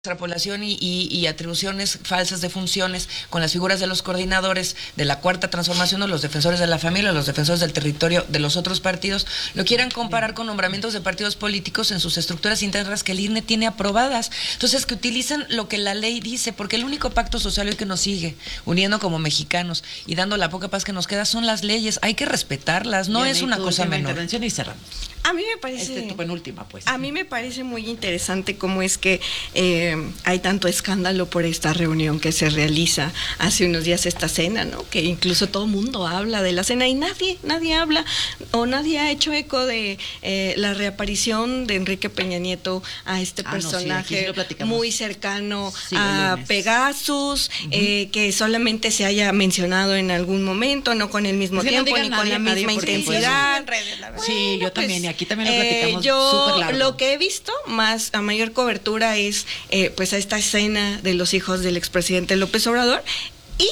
extrapolación y atribuciones falsas de funciones con las figuras de los coordinadores de la Cuarta Transformación o los defensores de la familia, los defensores del territorio de los otros partidos, lo quieran comparar con nombramientos de partidos políticos en sus estructuras internas que el INE tiene aprobadas. Entonces, que utilizan lo que la ley dice, porque el único pacto social hoy que nos sigue uniendo como mexicanos y dando la poca paz que nos queda son las leyes. Hay que respetarlas, no es una cosa menor. Intervención y cerramos. A mí me parece... tu penúltima, pues. A mí me parece muy interesante cómo es que hay tanto escándalo por esta reunión que se realiza hace unos días, esta cena, ¿no? Que incluso todo el mundo habla de la cena y nadie habla o nadie ha hecho eco de la reaparición de Enrique Peña Nieto a este personaje muy cercano a Pegasus, que solamente se haya mencionado en algún momento, no con el mismo tiempo ni con la misma intensidad. Sí, yo también, y aquí también lo platicamos. Yo lo que he visto más a mayor cobertura es pues a esta escena de los hijos del expresidente López Obrador y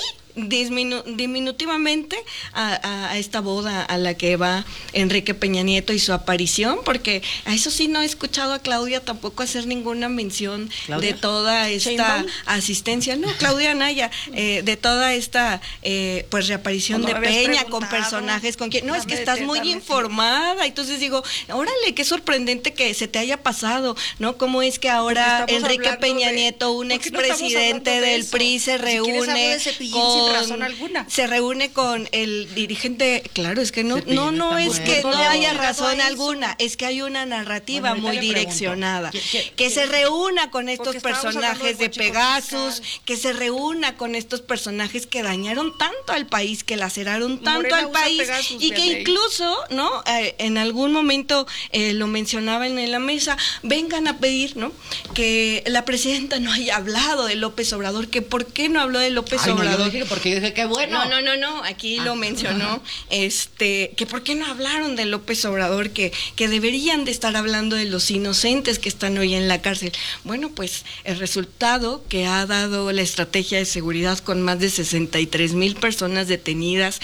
diminutivamente a esta boda a la que va Enrique Peña Nieto y su aparición, porque a eso sí no he escuchado a Claudia tampoco hacer ninguna mención de toda esta asistencia, no, Claudia Anaya, de toda esta pues reaparición de Peña con personajes con quien, no, es que estás muy informada, entonces digo, órale, qué sorprendente que se te haya pasado, ¿no? ¿Cómo es que ahora Enrique Peña Nieto, un expresidente del PRI, se reúne con razón alguna. Se reúne con el dirigente, claro, es que no es que no haya razón alguna, es que hay una narrativa muy direccionada. Que se reúna con estos personajes de Pegasus, que se reúna con estos personajes que dañaron tanto al país, que laceraron tanto al país y que incluso, ¿no? En algún momento lo mencionaban en la mesa, vengan a pedir, ¿no? Que la presidenta no haya hablado de López Obrador, que por qué no habló de López Obrador. Porque yo dije, qué bueno. No, aquí lo mencionó, que por qué no hablaron de López Obrador, que deberían de estar hablando de los inocentes que están hoy en la cárcel. Bueno, pues el resultado que ha dado la estrategia de seguridad con más de 63,000 personas detenidas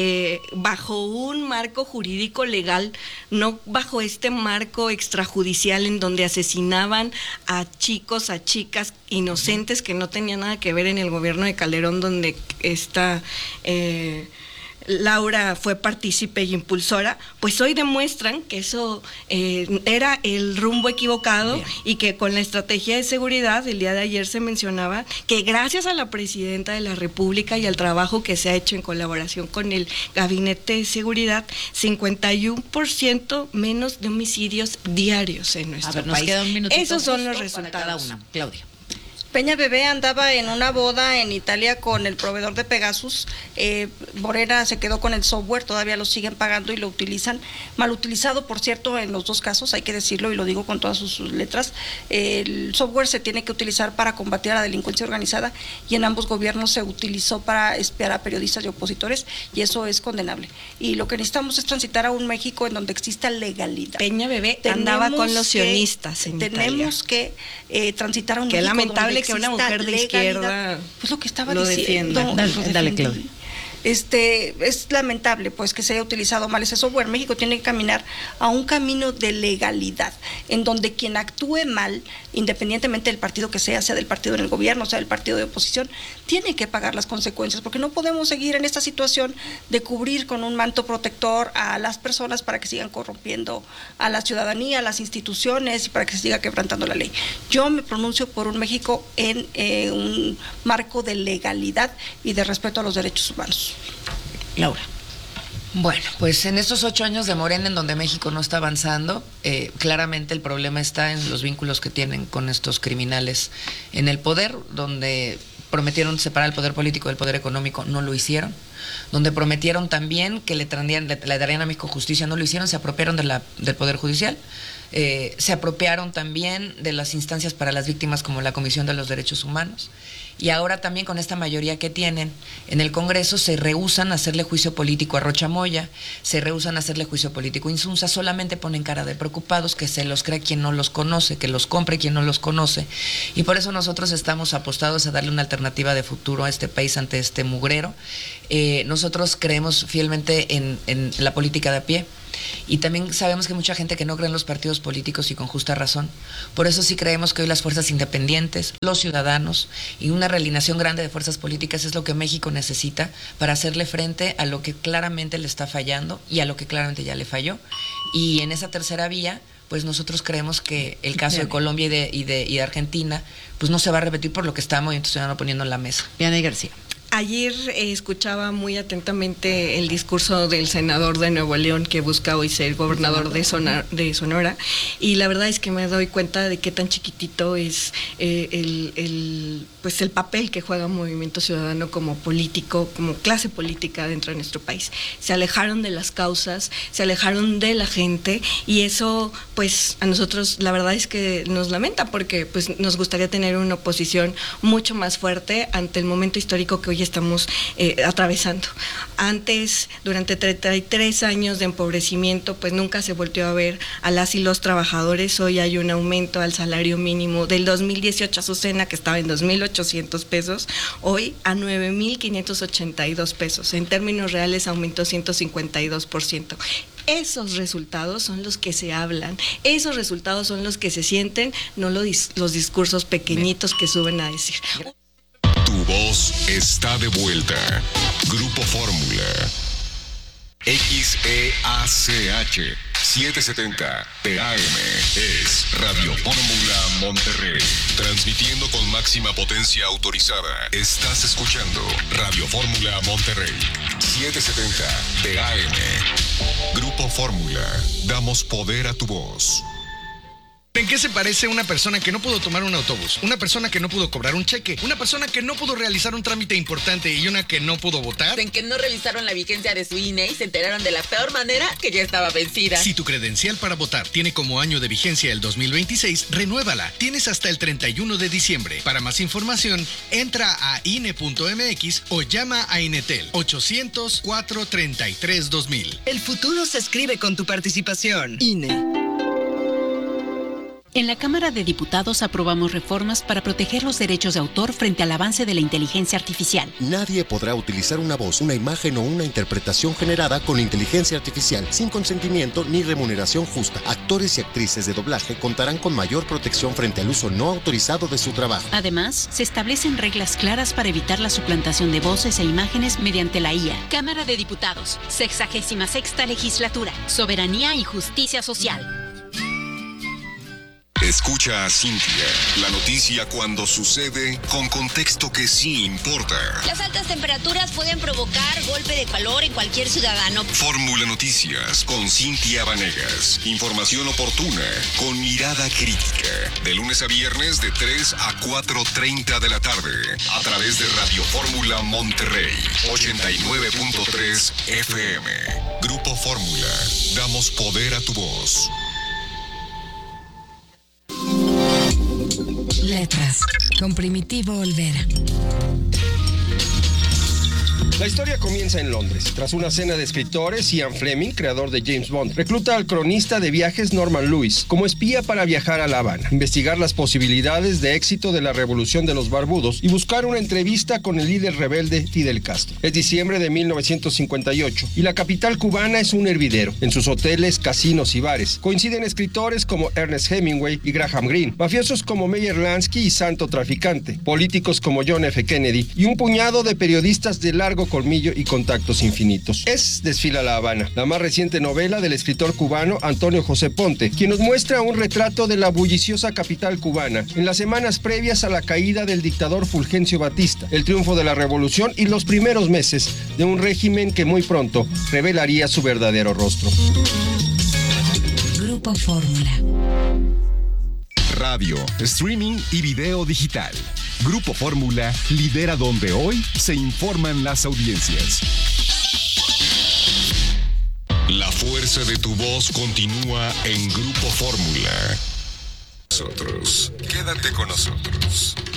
bajo un marco jurídico legal, no bajo este marco extrajudicial en donde asesinaban a chicos, a chicas inocentes que no tenían nada que ver en el gobierno de Calderón, donde esta Laura fue partícipe y impulsora, pues hoy demuestran que eso era el rumbo equivocado. Bien. Y que con la estrategia de seguridad, el día de ayer se mencionaba que gracias a la presidenta de la República y al trabajo que se ha hecho en colaboración con el Gabinete de Seguridad, 51% menos de homicidios diarios en nuestro país. Queda un minutito. Esos son los resultados. Para cada una. Claudia. Peña Bebé andaba en una boda en Italia con el proveedor de Pegasus. Morena se quedó con el software, todavía lo siguen pagando y lo utilizan, mal utilizado, por cierto, en los dos casos, hay que decirlo y lo digo con todas sus letras. El software se tiene que utilizar para combatir a la delincuencia organizada y en ambos gobiernos se utilizó para espiar a periodistas y opositores y eso es condenable. Y lo que necesitamos es transitar a un México en donde exista legalidad. Peña Bebé andaba con los sionistas en Italia. Tenemos que transitar a un México lamentable que una mujer de izquierda pues lo que estaba diciendo. Dale, Claudia. Es lamentable pues que se haya utilizado mal ese software. México tiene que caminar a un camino de legalidad, en donde quien actúe mal, independientemente del partido que sea del partido en el gobierno, sea del partido de oposición, tiene que pagar las consecuencias, porque no podemos seguir en esta situación de cubrir con un manto protector a las personas para que sigan corrompiendo a la ciudadanía, a las instituciones y para que se siga quebrantando la ley. Yo me pronuncio por un México en un marco de legalidad y de respeto a los derechos humanos. Laura. Bueno, pues en estos 8 años de Morena, en donde México no está avanzando, claramente el problema está en los vínculos que tienen con estos criminales en el poder, donde prometieron separar el poder político del poder económico, no lo hicieron, donde prometieron también que le darían a México justicia, no lo hicieron, se apropiaron del poder judicial, se apropiaron también de las instancias para las víctimas como la Comisión de los Derechos Humanos. Y ahora también con esta mayoría que tienen en el Congreso se rehúsan a hacerle juicio político a Rocha Moya, se rehúsan a hacerle juicio político a Insunza, solamente ponen cara de preocupados, que se los crea quien no los conoce, que los compre quien no los conoce. Y por eso nosotros estamos apostados a darle una alternativa de futuro a este país ante este mugrero. nosotros creemos fielmente en la política de a pie. Y también sabemos que hay mucha gente que no cree en los partidos políticos y con justa razón. Por eso sí creemos que hoy las fuerzas independientes, los ciudadanos y una realineación grande de fuerzas políticas es lo que México necesita para hacerle frente a lo que claramente le está fallando y a lo que claramente ya le falló. Y en esa tercera vía, pues nosotros creemos que el caso de Colombia y de Argentina, pues no se va a repetir por lo que está Movimiento Ciudadano poniendo en la mesa. Vianey García. Ayer escuchaba muy atentamente el discurso del senador de Nuevo León que busca hoy ser gobernador de Sonora, y la verdad es que me doy cuenta de qué tan chiquitito es el papel que juega Movimiento Ciudadano como político, como clase política dentro de nuestro país. Se alejaron de las causas, se alejaron de la gente, y eso pues a nosotros la verdad es que nos lamenta, porque pues nos gustaría tener una oposición mucho más fuerte ante el momento histórico que hoy estamos atravesando. Antes, durante 33 años de empobrecimiento, pues nunca se volteó a ver a las y los trabajadores. Hoy hay un aumento al salario mínimo del 2018, Azucena, que estaba en 2,800 pesos, hoy a 9,582 pesos. En términos reales aumentó 152%. Esos resultados son los que se hablan, esos resultados son los que se sienten, no los discursos pequeñitos que suben a decir. Tu voz está de vuelta. Grupo Fórmula. XEACH 770 TAM es Radio Fórmula Monterrey. Transmitiendo con máxima potencia autorizada. Estás escuchando Radio Fórmula Monterrey 770 TAM. Grupo Fórmula. Damos poder a tu voz. ¿En qué se parece una persona que no pudo tomar un autobús? Una persona que no pudo cobrar un cheque, una persona que no pudo realizar un trámite importante y una que no pudo votar. En que no revisaron la vigencia de su INE y se enteraron de la peor manera que ya estaba vencida. Si tu credencial para votar tiene como año de vigencia el 2026, renuévala. Tienes hasta el 31 de diciembre. Para más información, entra a INE.mx o llama a Inetel 800-433-2000. El futuro se escribe con tu participación. INE. En la Cámara de Diputados aprobamos reformas para proteger los derechos de autor frente al avance de la inteligencia artificial. Nadie podrá utilizar una voz, una imagen o una interpretación generada con inteligencia artificial sin consentimiento ni remuneración justa. Actores y actrices de doblaje contarán con mayor protección frente al uso no autorizado de su trabajo. Además, se establecen reglas claras para evitar la suplantación de voces e imágenes mediante la IA. Cámara de Diputados, 66ª Legislatura, Soberanía y Justicia Social. Escucha a Cintia, la noticia cuando sucede con contexto que sí importa. Las altas temperaturas pueden provocar golpe de calor en cualquier ciudadano. Fórmula Noticias con Cintia Vanegas. Información oportuna con mirada crítica. De lunes a viernes de 3 a 4:30 de la tarde. A través de Radio Fórmula Monterrey 89.3 FM. Grupo Fórmula. Damos poder a tu voz. Letras, con Primitivo Olvera. La historia comienza en Londres. Tras una cena de escritores, Ian Fleming, creador de James Bond, recluta al cronista de viajes Norman Lewis como espía para viajar a La Habana, investigar las posibilidades de éxito de la revolución de los barbudos y buscar una entrevista con el líder rebelde Fidel Castro. Es diciembre de 1958 y la capital cubana es un hervidero. En sus hoteles, casinos y bares coinciden escritores como Ernest Hemingway y Graham Greene, mafiosos como Meyer Lansky y Santo Traficante, políticos como John F. Kennedy y un puñado de periodistas de largo colmillo y contactos infinitos. Es Desfila La Habana, la más reciente novela del escritor cubano Antonio José Ponte, quien nos muestra un retrato de la bulliciosa capital cubana en las semanas previas a la caída del dictador Fulgencio Batista, el triunfo de la revolución y los primeros meses de un régimen que muy pronto revelaría su verdadero rostro. Grupo Fórmula. Radio, streaming y video digital. Grupo Fórmula lidera donde hoy se informan las audiencias. La fuerza de tu voz continúa en Grupo Fórmula. Quédate con nosotros.